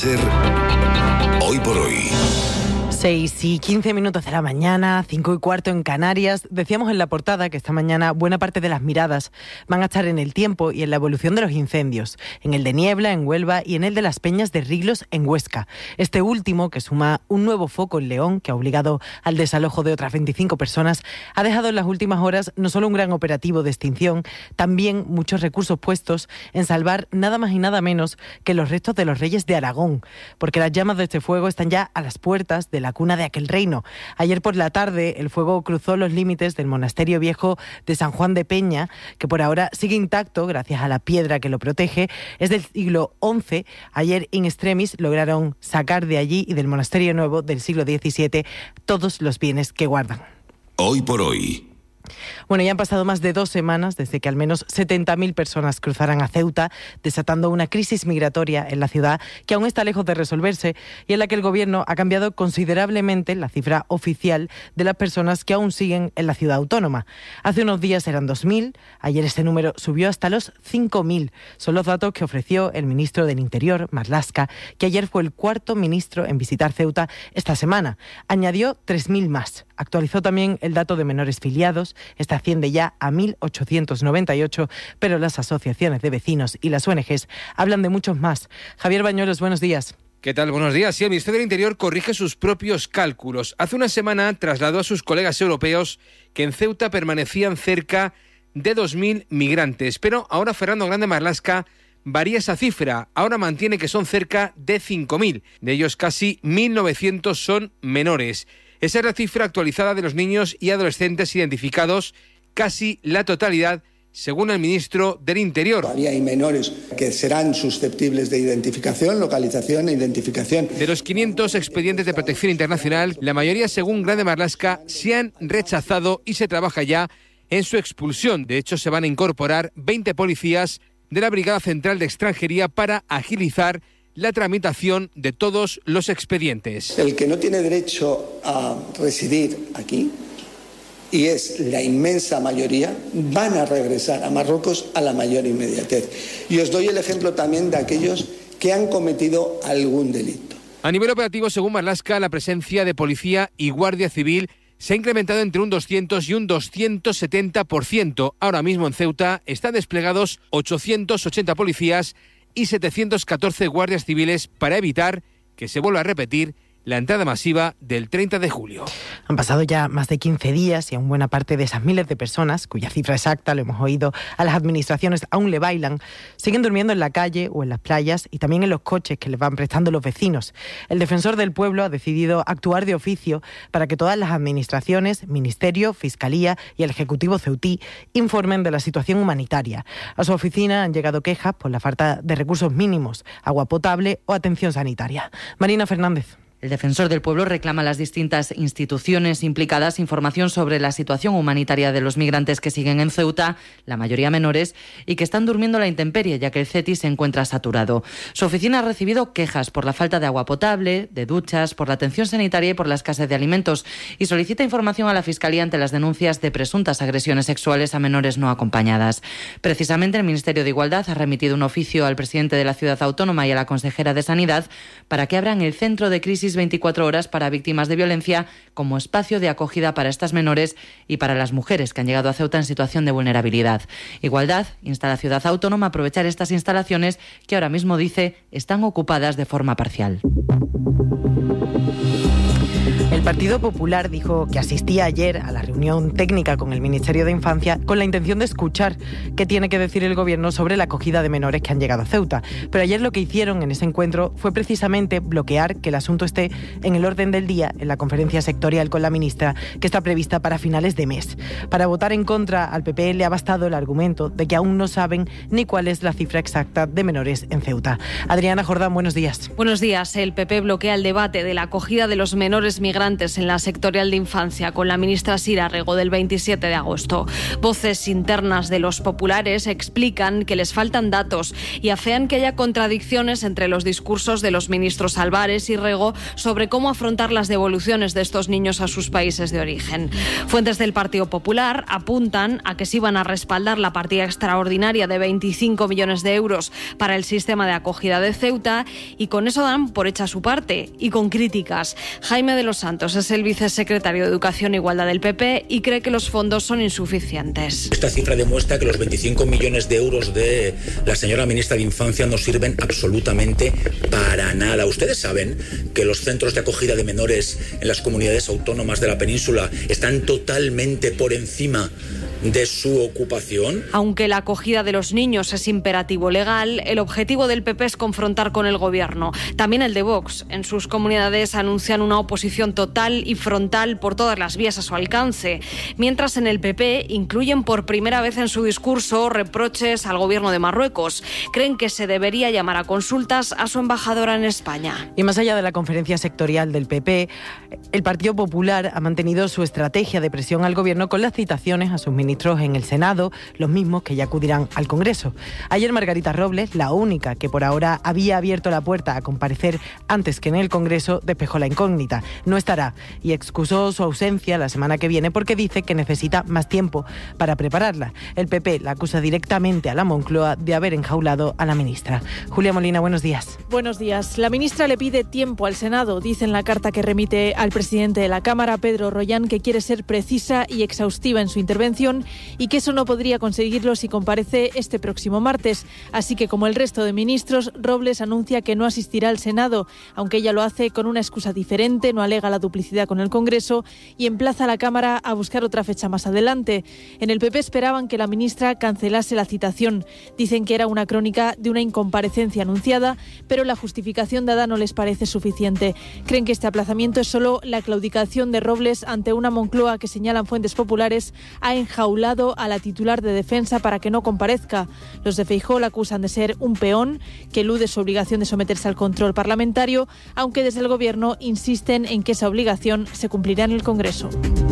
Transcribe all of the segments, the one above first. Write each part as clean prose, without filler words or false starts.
SER, Hoy por Hoy. 6:15 de la mañana, 5:15 en Canarias. Decíamos en la portada que esta mañana buena parte de las miradas van a estar en el tiempo y en la evolución de los incendios, en el de Niebla, en Huelva, y en el de las Peñas de Riglos, en Huesca. Este último, que suma un nuevo foco en León, que ha obligado al desalojo de otras 25 personas, ha dejado en las últimas horas no solo un gran operativo de extinción, también muchos recursos puestos en salvar nada más y nada menos que los restos de los reyes de Aragón, porque las llamas de este fuego están ya a las puertas de la cuna de aquel reino. Ayer por la tarde el fuego cruzó los límites del monasterio viejo de San Juan de Peña, que por ahora sigue intacto gracias a la piedra que lo protege. Es del siglo XI. Ayer in extremis lograron sacar de allí y del monasterio nuevo del siglo XVII todos los bienes que guardan. Hoy por Hoy. Bueno, ya han pasado más de 2 semanas desde que al menos 70.000 personas cruzaran a Ceuta, desatando una crisis migratoria en la ciudad que aún está lejos de resolverse y en la que el gobierno ha cambiado considerablemente la cifra oficial de las personas que aún siguen en la ciudad autónoma. Hace unos días eran 2.000, ayer este número subió hasta los 5.000. Son los datos que ofreció el ministro del Interior, Marlaska, que ayer fue el 4º ministro en visitar Ceuta esta semana. Añadió 3.000 más. Actualizó también el dato de menores filiados. Este asciende ya a 1.898, pero las asociaciones de vecinos y las ONGs hablan de muchos más. Javier Bañuelos, buenos días. ¿Qué tal? Buenos días. Sí, el Ministerio del Interior corrige sus propios cálculos. Hace una semana trasladó a sus colegas europeos que en Ceuta permanecían cerca de 2.000 migrantes, pero ahora Fernando Grande Marlaska varía esa cifra. Ahora mantiene que son cerca de 5.000. De ellos casi 1.900 son menores. Esa es la cifra actualizada de los niños y adolescentes identificados, casi la totalidad, según el ministro del Interior. Todavía hay menores que serán susceptibles de identificación, localización e identificación. De los 500 expedientes de protección internacional, la mayoría, según Grande Marlaska, se han rechazado y se trabaja ya en su expulsión. De hecho, se van a incorporar 20 policías de la Brigada Central de Extranjería para agilizar la tramitación de todos los expedientes. El que no tiene derecho a residir aquí, y es la inmensa mayoría, van a regresar a Marruecos a la mayor inmediatez. Y os doy el ejemplo también de aquellos que han cometido algún delito. A nivel operativo, según Marlaska, la presencia de policía y guardia civil se ha incrementado entre un 200 y un 270%. Ahora mismo en Ceuta están desplegados 880 policías y 714 guardias civiles para evitar que se vuelva a repetir la entrada masiva del 30 de julio. Han pasado ya más de 15 días y aún buena parte de esas miles de personas, cuya cifra exacta, lo hemos oído, a las administraciones aún le bailan, siguen durmiendo en la calle o en las playas y también en los coches que les van prestando los vecinos. El defensor del pueblo ha decidido actuar de oficio para que todas las administraciones, Ministerio, Fiscalía y el Ejecutivo ceutí informen de la situación humanitaria. A su oficina han llegado quejas por la falta de recursos mínimos, agua potable o atención sanitaria. Marina Fernández. El defensor del pueblo reclama a las distintas instituciones implicadas información sobre la situación humanitaria de los migrantes que siguen en Ceuta, la mayoría menores, y que están durmiendo a la intemperie, ya que el CETI se encuentra saturado. Su oficina ha recibido quejas por la falta de agua potable, de duchas, por la atención sanitaria y por la escasez de alimentos, y solicita información a la Fiscalía ante las denuncias de presuntas agresiones sexuales a menores no acompañadas. Precisamente, el Ministerio de Igualdad ha remitido un oficio al presidente de la ciudad autónoma y a la consejera de Sanidad para que abran el centro de crisis 24 horas para víctimas de violencia como espacio de acogida para estas menores y para las mujeres que han llegado a Ceuta en situación de vulnerabilidad. Igualdad insta a la ciudad autónoma a aprovechar estas instalaciones que ahora mismo, dice, están ocupadas de forma parcial. El Partido Popular dijo que asistía ayer a la reunión técnica con el Ministerio de Infancia con la intención de escuchar qué tiene que decir el Gobierno sobre la acogida de menores que han llegado a Ceuta. Pero ayer lo que hicieron en ese encuentro fue precisamente bloquear que el asunto esté en el orden del día en la conferencia sectorial con la ministra, que está prevista para finales de mes. Para votar en contra, al PP le ha bastado el argumento de que aún no saben ni cuál es la cifra exacta de menores en Ceuta. Adriana Jordán, buenos días. Buenos días. El PP bloquea el debate de la acogida de los menores migrantes migrantes en la sectorial de infancia con la ministra Sira Rego del 27 de agosto. Voces internas de los populares explican que les faltan datos y afean que haya contradicciones entre los discursos de los ministros Álvarez y Rego sobre cómo afrontar las devoluciones de estos niños a sus países de origen. Fuentes del Partido Popular apuntan a que sí van a respaldar la partida extraordinaria de 25 millones de euros para el sistema de acogida de Ceuta y con eso dan por hecha su parte y con críticas. Jaime de los Santos es el vicesecretario de Educación e Igualdad del PP y cree que los fondos son insuficientes. Esta cifra demuestra que los 25 millones de euros de la señora ministra de Infancia no sirven absolutamente para nada. Ustedes saben que los centros de acogida de menores en las comunidades autónomas de la península están totalmente por encima de su ocupación. Aunque la acogida de los niños es imperativo legal, el objetivo del PP es confrontar con el gobierno. También el de Vox. En sus comunidades anuncian una oposición total y frontal por todas las vías a su alcance. Mientras en el PP incluyen por primera vez en su discurso reproches al gobierno de Marruecos. Creen que se debería llamar a consultas a su embajadora en España. Y más allá de la conferencia sectorial del PP, el Partido Popular ha mantenido su estrategia de presión al gobierno con las citaciones a sus ministros en el Senado, los mismos que ya acudirán al Congreso. Ayer Margarita Robles, la única que por ahora había abierto la puerta a comparecer antes que en el Congreso, despejó la incógnita. No estará y excusó su ausencia la semana que viene porque dice que necesita más tiempo para prepararla. El PP la acusa directamente a la Moncloa de haber enjaulado a la ministra. Julia Molina, buenos días. Buenos días. La ministra le pide tiempo al Senado, dice en la carta que remite al presidente de la Cámara, Pedro Rollán, que quiere ser precisa y exhaustiva en su intervención y que eso no podría conseguirlo si comparece este próximo martes. Así que, como el resto de ministros, Robles anuncia que no asistirá al Senado, aunque ella lo hace con una excusa diferente, no alega la duplicidad con el Congreso y emplaza a la Cámara a buscar otra fecha más adelante. En el PP esperaban que la ministra cancelase la citación. Dicen que era una crónica de una incomparecencia anunciada, pero la justificación dada no les parece suficiente. Creen que este aplazamiento es solo la claudicación de Robles ante una Moncloa que, señalan fuentes populares, ha enjaulado a la titular de Defensa para que no comparezca. Los de Feijóo la acusan de ser un peón que elude su obligación de someterse al control parlamentario, aunque desde el Gobierno insisten en que esa obligación se cumplirá en el Congreso.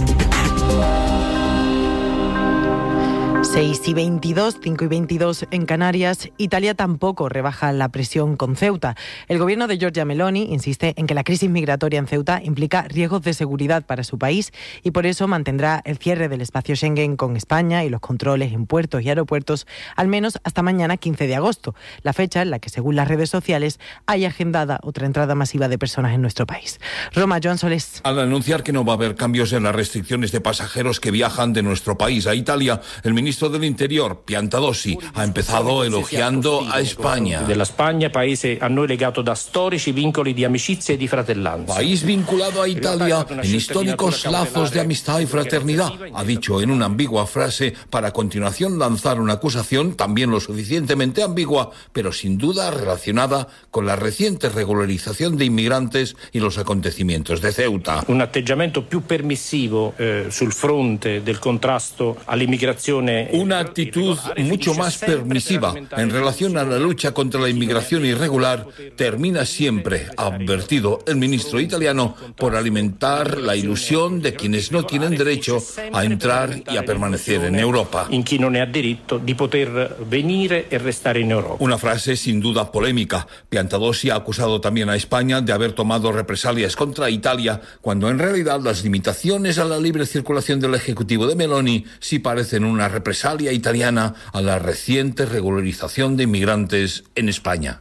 6:22, 5:22 en Canarias. Italia tampoco rebaja la presión con Ceuta. El gobierno de Giorgia Meloni insiste en que la crisis migratoria en Ceuta implica riesgos de seguridad para su país y por eso mantendrá el cierre del espacio Schengen con España y los controles en puertos y aeropuertos al menos hasta mañana 15 de agosto, la fecha en la que, según las redes sociales, hay agendada otra entrada masiva de personas en nuestro país. Roma, Joan Solés. Al anunciar que no va a haber cambios en las restricciones de pasajeros que viajan de nuestro país a Italia, el ministro del Interior, Piantadosi, ha empezado elogiando a España. Della Spagna, paese a noi legato da storici vincoli di amicizia e di fratellanza. País vinculado a Italia en históricos lazos de amistad y fraternidad, ha dicho en una ambigua frase para a continuación lanzar una acusación también lo suficientemente ambigua, pero sin duda relacionada con la reciente regularización de inmigrantes y los acontecimientos de Ceuta. Un atteggiamento più permissivo sul fronte del contrasto all'immigrazione. Una actitud mucho más permisiva en relación a la lucha contra la inmigración irregular termina siempre, ha advertido el ministro italiano, por alimentar la ilusión de quienes no tienen derecho a entrar y a permanecer en Europa. In chi non ne ha diritto di poter venire e restare in Europa. Una frase sin duda polémica. Piantadosi ha acusado también a España de haber tomado represalias contra Italia, cuando en realidad las limitaciones a la libre circulación del Ejecutivo de Meloni sí parecen una represalia italiana a la reciente regularización de inmigrantes en España.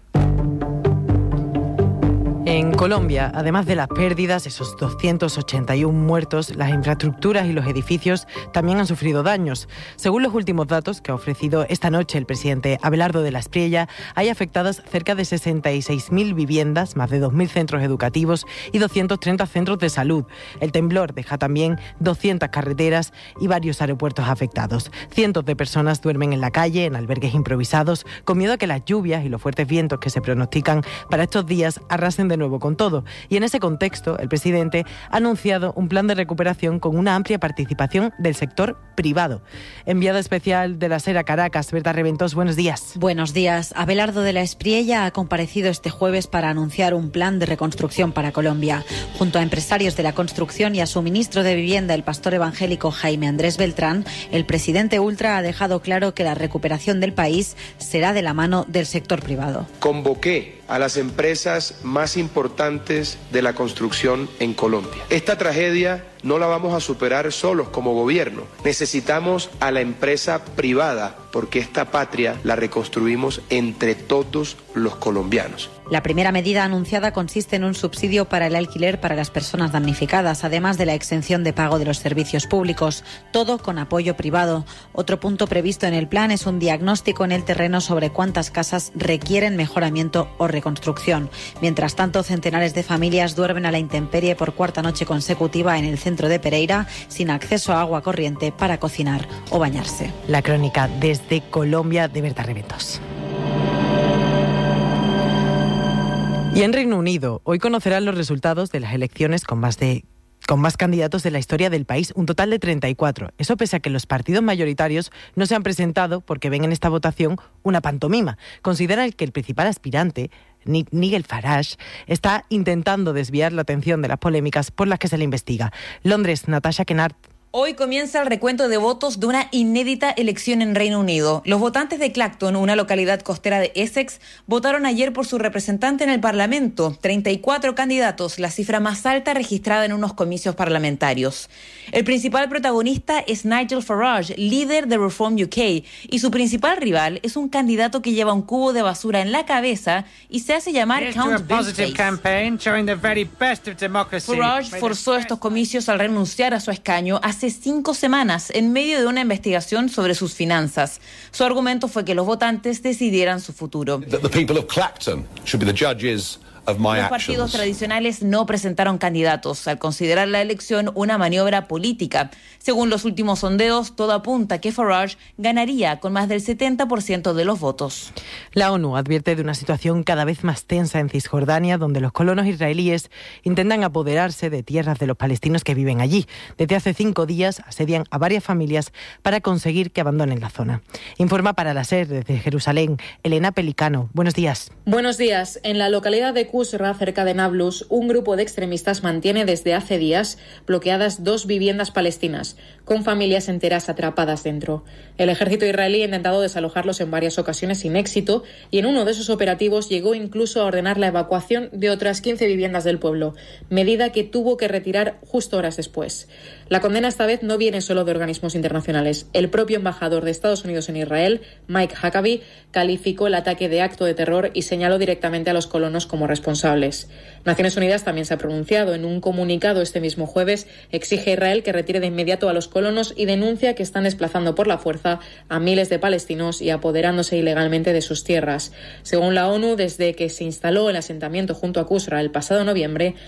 En Colombia, además de las pérdidas, esos 281 muertos, las infraestructuras y los edificios también han sufrido daños. Según los últimos datos que ha ofrecido esta noche el presidente Abelardo de la Espriella, hay afectadas cerca de 66.000 viviendas, más de 2.000 centros educativos y 230 centros de salud. El temblor deja también 200 carreteras y varios aeropuertos afectados. Cientos de personas duermen en la calle, en albergues improvisados, con miedo a que las lluvias y los fuertes vientos que se pronostican para estos días arrasen de de nuevo con todo. Y en ese contexto, el presidente ha anunciado un plan de recuperación con una amplia participación del sector privado. Enviada especial de la SER a Caracas, Berta Reventós, buenos días. Buenos días. Abelardo de la Espriella ha comparecido este jueves para anunciar un plan de reconstrucción para Colombia. Junto a empresarios de la construcción y a su ministro de Vivienda, el pastor evangélico Jaime Andrés Beltrán, el presidente ultra ha dejado claro que la recuperación del país será de la mano del sector privado. Convoqué a las empresas más importantes de la construcción en Colombia. Esta tragedia no la vamos a superar solos como gobierno. Necesitamos a la empresa privada porque esta patria la reconstruimos entre todos los colombianos. La primera medida anunciada consiste en un subsidio para el alquiler para las personas damnificadas, además de la exención de pago de los servicios públicos, todo con apoyo privado. Otro punto previsto en el plan es un diagnóstico en el terreno sobre cuántas casas requieren mejoramiento o reconstrucción. Mientras tanto, centenares de familias duermen a la intemperie por cuarta noche consecutiva en el centro de Pereira, sin acceso a agua corriente para cocinar o bañarse. La crónica desde Colombia de Berta Reventós. Y en Reino Unido, hoy conocerán los resultados de las elecciones con más candidatos de la historia del país, un total de 34. Eso pese a que los partidos mayoritarios no se han presentado porque ven en esta votación una pantomima. Consideran que el principal aspirante, Nigel Farage, está intentando desviar la atención de las polémicas por las que se le investiga. Londres, Natasha Kennard. Hoy comienza el recuento de votos de una inédita elección en Reino Unido. Los votantes de Clacton, una localidad costera de Essex, votaron ayer por su representante en el Parlamento. 34 candidatos, la cifra más alta registrada en unos comicios parlamentarios. El principal protagonista es Nigel Farage, líder de Reform UK, y su principal rival es un candidato que lleva un cubo de basura en la cabeza y se hace llamar Count Baseface. Farage forzó estos comicios al renunciar a su escaño hace 5 semanas en medio de una investigación sobre sus finanzas. Su argumento fue que los votantes decidieran su futuro. Los partidos tradicionales no presentaron candidatos al considerar la elección una maniobra política. Según los últimos sondeos, todo apunta a que Farage ganaría con más del 70% de los votos. La ONU advierte de una situación cada vez más tensa en Cisjordania, donde los colonos israelíes intentan apoderarse de tierras de los palestinos que viven allí. Desde hace 5 días asedian a varias familias para conseguir que abandonen la zona. Informa para la SER desde Jerusalén, Elena Pelicano. Buenos días. Buenos días. En la localidad de Qusra, cerca de Nablus, un grupo de extremistas mantiene desde hace días bloqueadas 2 viviendas palestinas, con familias enteras atrapadas dentro. El ejército israelí ha intentado desalojarlos en varias ocasiones sin éxito y en uno de esos operativos llegó incluso a ordenar la evacuación de otras 15 viviendas del pueblo, medida que tuvo que retirar justo horas después. La condena esta vez no viene solo de organismos internacionales. El propio embajador de Estados Unidos en Israel, Mike Huckabee, calificó el ataque de acto de terror y señaló directamente a los colonos como responsables. Naciones Unidas también se ha pronunciado. En un comunicado este mismo jueves exige a Israel que retire de inmediato a los colonos y denuncia que están desplazando por la fuerza a miles de palestinos y apoderándose ilegalmente de sus tierras. Según la ONU, desde que se instaló el asentamiento junto a Qusra el pasado noviembre,